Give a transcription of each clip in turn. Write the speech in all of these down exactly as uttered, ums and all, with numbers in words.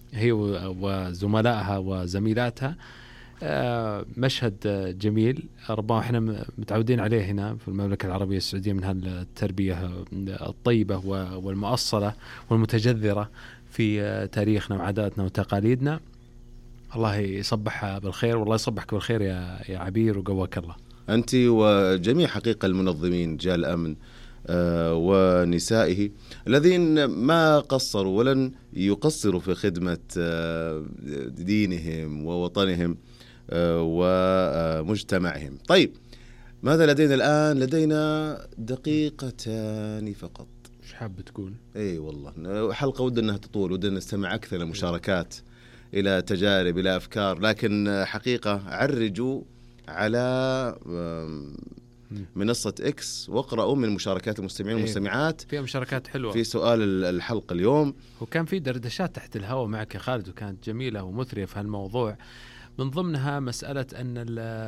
هي وزملائها وزميلاتها. مشهد جميل ربما احنا متعودين عليه هنا في المملكة العربية السعودية من هالتربية الطيبة والمؤصلة والمتجذرة في تاريخنا وعاداتنا وتقاليدنا. الله يصبحها بالخير، والله يصبحك بالخير يا يا عبير، وقواك الله أنت وجميع حقيقة المنظمين رجال الأمن ونسائه الذين ما قصروا ولن يقصروا في خدمة دينهم ووطنهم ومجتمعهم. طيب ماذا لدينا الآن؟ لدينا دقيقتان فقط. مش حاب تقول؟ اي والله حلقة ودنا انها تطول، ودنا نستمع أكثر لمشاركات، إلى تجارب، إلى أفكار، لكن حقيقة عرجوا على منصة إكس واقرأوا من مشاركات المستمعين والمستمعات. فيها مشاركات حلوة في سؤال الحلقة اليوم، وكان في دردشات تحت الهواء معك يا خالد، وكانت جميلة ومثرية في هالموضوع. من ضمنها مسألة أن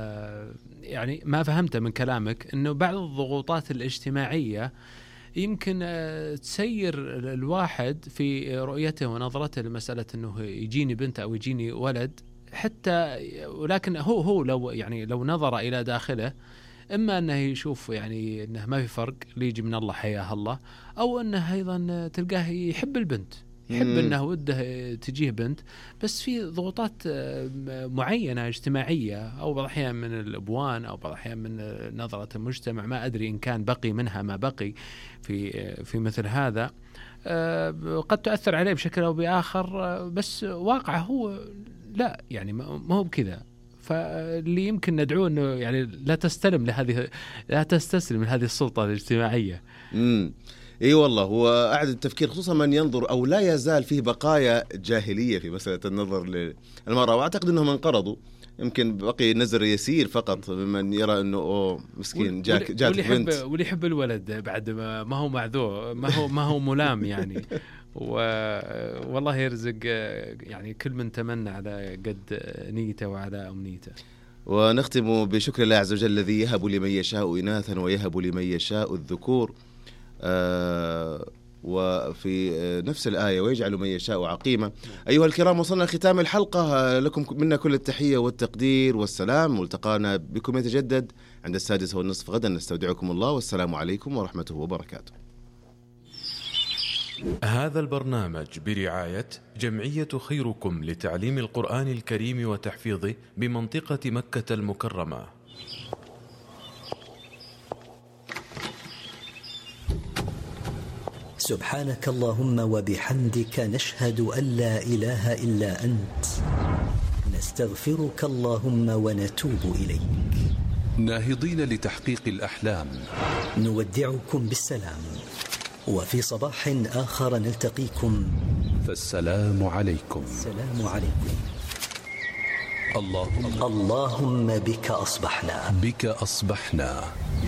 يعني ما فهمته من كلامك أنه بعض الضغوطات الاجتماعية يمكن تسير الواحد في رؤيته ونظرته لمسألة أنه يجيني بنت أو يجيني ولد حتى، ولكن هو هو لو يعني لو نظر إلى داخله، إما أنه يشوف يعني أنه ما في فرق، اللي يجي من الله حياه الله، أو أنه أيضا تلقاه يحب البنت، يحب أنه وده تجيه بنت، بس في ضغوطات معينة اجتماعية أو بعض الأحيان من الأبوان أو بعض الأحيان من نظرة المجتمع، ما أدري إن كان بقي منها ما بقي في في مثل هذا، قد تؤثر عليه بشكل أو بآخر، بس واقعه هو لا، يعني ما هو بكذا. فاللي يمكن ندعوه أنه يعني لا تستلم لهذه لا تستسلم لهذه السلطة الاجتماعية. امم اي والله، هو أعد التفكير، خصوصا من ينظر او لا يزال فيه بقايا جاهلية في مسألة النظر للمرأة، واعتقد انهم انقرضوا، يمكن بقي نزر يسير فقط ممن يرى انه اوه مسكين جاك جاتك بنت، واللي يحب الولد بعد ما هو معذور، ما هو ما هو ملام يعني. والله يرزق يعني كل من تمنى على قد نيته وعلى أمنيته. ونختم بشكر الله عز وجل الذي يهب لمن يشاء إناثا ويهب لمن يشاء الذكور، آه وفي نفس الآية ويجعل من يشاء عقيما. أيها الكرام، وصلنا ختام الحلقة، لكم منا كل التحية والتقدير والسلام، والتقانا بكم يتجدد عند السادسة والنصف غدا. نستودعكم الله، والسلام عليكم ورحمته وبركاته. هذا البرنامج برعاية جمعية خيركم لتعليم القرآن الكريم وتحفيظه بمنطقة مكة المكرمة. سبحانك اللهم وبحمدك، نشهد أن لا إله إلا أنت، نستغفرك اللهم ونتوب إليك. ناهضين لتحقيق الأحلام، نودعكم بالسلام، وفي صباح آخر نلتقيكم، فالسلام عليكم. السلام عليكم. اللهم اللهم بك أصبحنا بك أصبحنا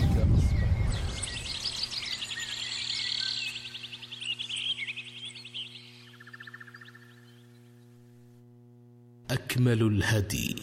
أكمل الهدي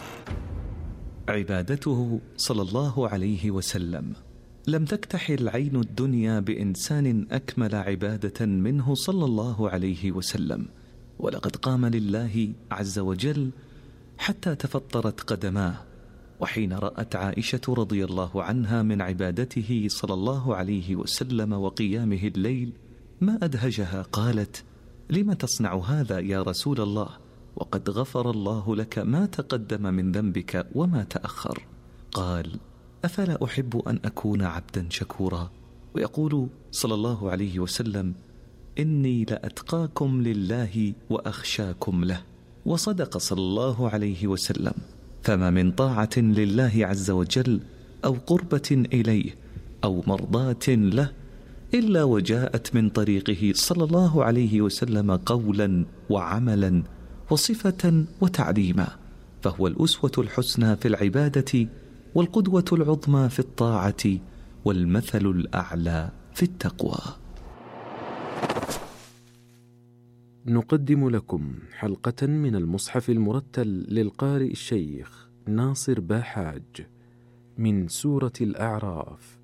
عبادته صلى الله عليه وسلم. لم تكتحل عين الدنيا بإنسان أكمل عبادة منه صلى الله عليه وسلم، ولقد قام لله عز وجل حتى تفطرت قدماه. وحين رأت عائشة رضي الله عنها من عبادته صلى الله عليه وسلم وقيامه الليل ما أدهجها، قالت: لم تصنع هذا يا رسول الله، وقد غفر الله لك ما تقدم من ذنبك وما تأخر؟ قال: أفلا أحب أن أكون عبدا شكورا؟ ويقول صلى الله عليه وسلم: إني لأتقاكم لله وأخشاكم له. وصدق صلى الله عليه وسلم، فما من طاعة لله عز وجل أو قربة إليه أو مرضاة له إلا وجاءت من طريقه صلى الله عليه وسلم قولا وعملا وصفة وتعليما، فهو الأسوة الحسنى في العبادة، والقدوة العظمى في الطاعة، والمثل الأعلى في التقوى. نقدم لكم حلقة من المصحف المرتل للقارئ الشيخ ناصر باحاج من سورة الأعراف.